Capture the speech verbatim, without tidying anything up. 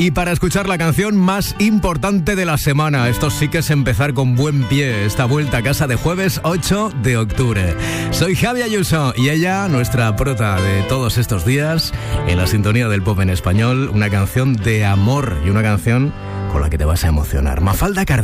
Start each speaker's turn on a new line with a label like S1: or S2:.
S1: y para escuchar la canción más importante de la semana. Esto sí que es empezar con buen pie esta vuelta a casa de jueves ocho de octubre. Soy Javi Ayuso y ella, nuestra prota de todos estos días, en la sintonía del pop en español, una canción de amor y una canción con la que te vas a emocionar. Mafalda Cárdenas.